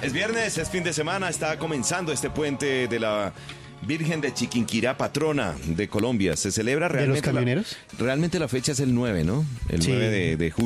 Es viernes, es fin de semana, está comenzando este puente de la Virgen de Chiquinquirá, patrona de Colombia. Se celebra realmente. ¿De los camioneros? Realmente la fecha es el 9, ¿no? El Sí. 9 de julio.